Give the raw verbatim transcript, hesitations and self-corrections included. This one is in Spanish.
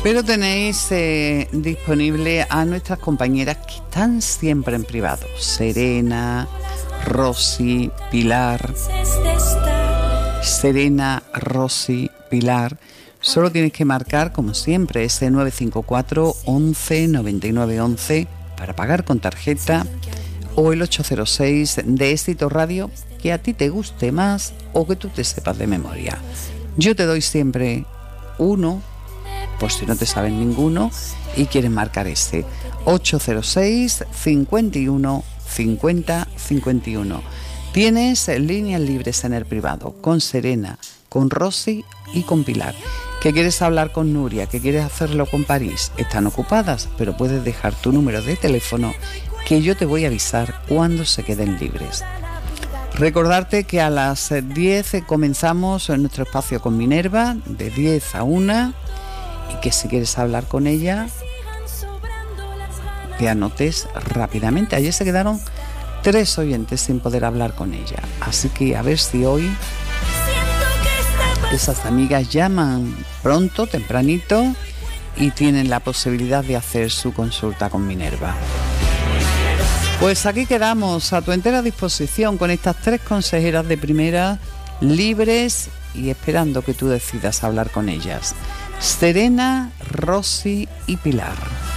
Pero tenéis eh, disponible a nuestras compañeras que están siempre en privado: Serena, Rosy, Pilar. Serena, Rosy, Pilar. Solo tienes que marcar, como siempre, ese nueve cinco cuatro, once, noventa y nueve, once para pagar con tarjeta, o el ocho cero seis de Éxito Radio, que a ti te guste más o que tú te sepas de memoria. Yo te doy siempre uno, por si no te sabes ninguno y quieres marcar ese. ocho cero seis, cincuenta y uno, cincuenta, cincuenta y uno. Tienes líneas libres en el privado, con Serena, con Rosy y con Pilar. ¿Que quieres hablar con Nuria? ¿Que quieres hacerlo con París? Están ocupadas, pero puedes dejar tu número de teléfono, que yo te voy a avisar cuando se queden libres. Recordarte que a las diez comenzamos en nuestro espacio con Minerva, de diez a una, y que si quieres hablar con ella, te anotes rápidamente. Ayer se quedaron tres oyentes sin poder hablar con ella, así que a ver si hoy esas amigas llaman pronto, tempranito, y tienen la posibilidad de hacer su consulta con Minerva. Pues aquí quedamos a tu entera disposición con estas tres consejeras de primera, libres y esperando que tú decidas hablar con ellas: Serena, Rosy y Pilar.